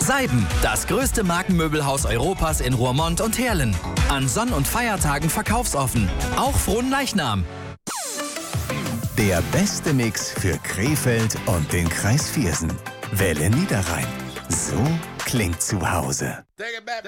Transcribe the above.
Seiben, das größte Markenmöbelhaus Europas in Roermond und Heerlen. An Sonn- und Feiertagen verkaufsoffen. Auch frohen Leichnam. Der beste Mix für Krefeld und den Kreis Viersen. Welle Niederrhein. So klingt zu Hause.